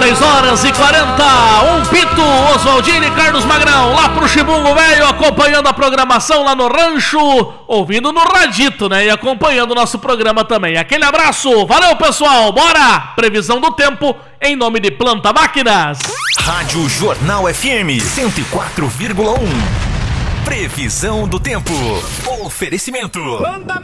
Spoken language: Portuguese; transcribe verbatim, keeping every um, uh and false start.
dezesseis horas e quarenta, um pito, Oswaldinho e Carlos Magrão, lá pro Chibungo Velho, acompanhando a programação lá no rancho, ouvindo no radito, né, e acompanhando o nosso programa também. Aquele abraço, valeu pessoal, bora! Previsão do tempo, em nome de Planta Máquinas. Rádio Jornal F M, cento e quatro vírgula um. Previsão do tempo. Oferecimento. Planta